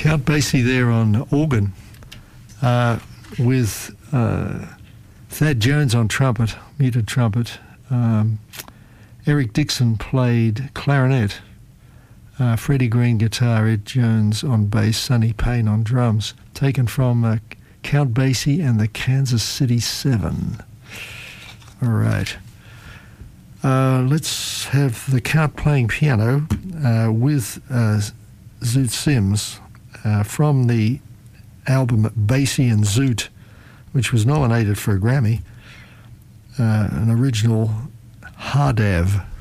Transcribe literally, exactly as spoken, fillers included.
Count Basie there on organ, uh, with uh, Thad Jones on trumpet, muted trumpet. Um, Eric Dixon played clarinet. Uh, Freddie Green guitar, Ed Jones on bass, Sonny Payne on drums. Taken from uh, Count Basie and the Kansas City Seven. All right. Uh, let's have the Count playing piano uh, with uh, Zoot Sims uh, from the album Basie and Zoot, which was nominated for a Grammy, uh, an original Hardav